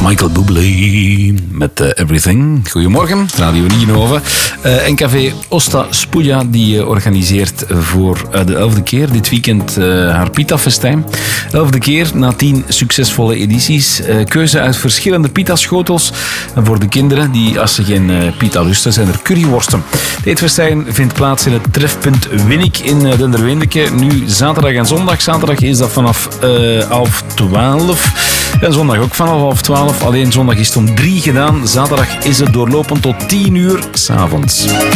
Michael Bublé met Everything. Goedemorgen, Radio Nienhoven. En Café Osta Spuglia die organiseert voor de 11e keer dit weekend haar pita-festijn. 11e keer na 10 succesvolle edities. Keuze uit verschillende pita-schotels. En voor de kinderen, die als ze geen pita lusten, zijn er curryworsten. Dit festijn vindt plaats in het trefpunt Winnik in Denderwindeke. Nu zaterdag en zondag. Zaterdag is dat vanaf 11:12. En zondag ook vanaf 11:12. Alleen zondag is het om 3 gedaan. Zaterdag is het doorlopend tot 10 uur 's avonds.